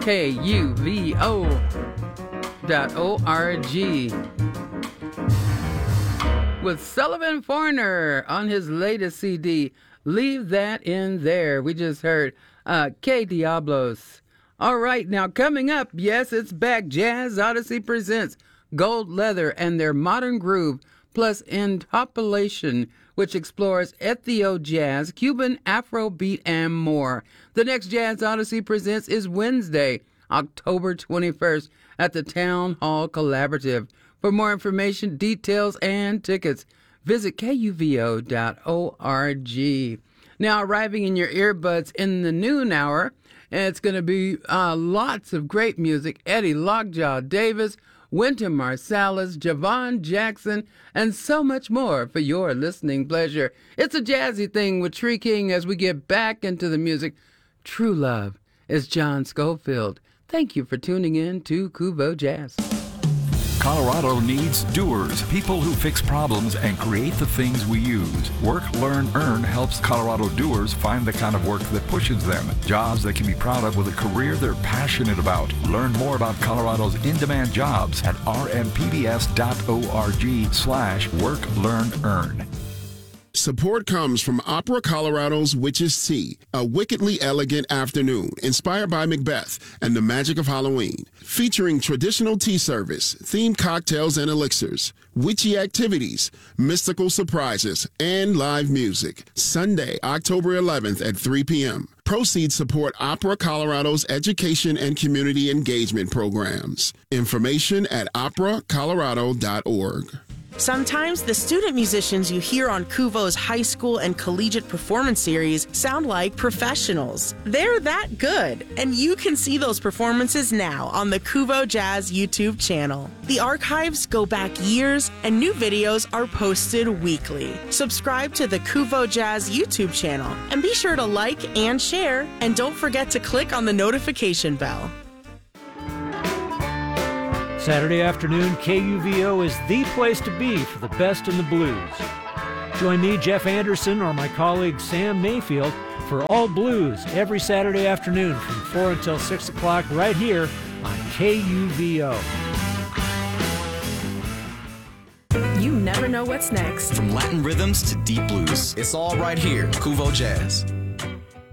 KUVO.org. With Sullivan Foreigner on his latest CD, Leave That in There. We just heard K Diablos. All right, now coming up, yes, it's back. Jazz Odyssey presents Gold Leather and their Modern Groove, plus Interpolation, which explores ethio jazz, Cuban Afrobeat, and more. The next Jazz Odyssey presents is Wednesday, October 21st at the Town Hall Collaborative. For more information, details, and tickets, visit KUVO.org. Now, arriving in your earbuds in the noon hour, and it's going to be lots of great music. Eddie Lockjaw Davis, Wynton Marsalis, Javon Jackson, and so much more for your listening pleasure. It's a jazzy thing with Tree King as we get back into the music. True Love is John Schofield. Thank you for tuning in to KUVO Jazz. Colorado needs doers, people who fix problems and create the things we use. Work, Learn, Earn helps Colorado doers find the kind of work that pushes them, jobs they can be proud of with a career they're passionate about. Learn more about Colorado's in-demand jobs at rmpbs.org/Work, Learn, Earn. Support comes from Opera Colorado's Witch's Tea, a wickedly elegant afternoon inspired by Macbeth and the magic of Halloween, featuring traditional tea service, themed cocktails and elixirs, witchy activities, mystical surprises, and live music. Sunday, October 11th at 3 p.m. Proceeds support Opera Colorado's education and community engagement programs. Information at operacolorado.org. Sometimes the student musicians you hear on KUVO's high school and collegiate performance series sound like professionals. They're that good, and you can see those performances now on the KUVO Jazz YouTube channel. The archives go back years, and new videos are posted weekly. Subscribe to the KUVO Jazz YouTube channel, and be sure to like and share, and don't forget to click on the notification bell. Saturday afternoon, KUVO is the place to be for the best in the blues. Join me, Jeff Anderson, or my colleague Sam Mayfield for All Blues every Saturday afternoon from 4 until 6 o'clock right here on KUVO. You never know what's next. From Latin rhythms to deep blues, it's all right here, KUVO Jazz.